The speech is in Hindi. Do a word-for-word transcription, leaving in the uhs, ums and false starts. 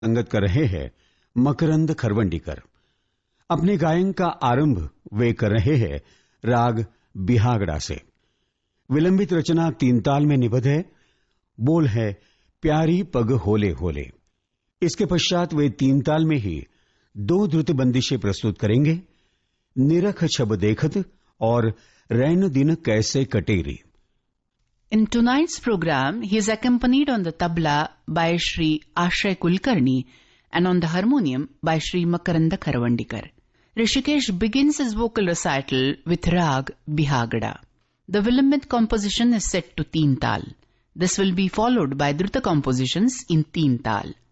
संगत कर रहे हैं मकरंद खरवंडीकर। अपने गायन का आरंभ वे कर रहे हैं राग बिहागड़ा से। विलंबित रचना तीन ताल में निबद्ध है। बोल है प्यारी पग होले होले। इसके पश्चात वे तीन ताल में ही दो द्रुत बंदिशें प्रस्तुत करेंगे, निरख छब देखत और रैन दिन कैसे कटेरी। In tonight's program, he is accompanied on the tabla by Shri Ashay Kulkarni and on the harmonium by Shri Makaranda Kharavandikar. Rishikesh begins his vocal recital with Rag Bihagada. The Vilambit composition is set to Teen Tal. This will be followed by Druta compositions in Teen Tal.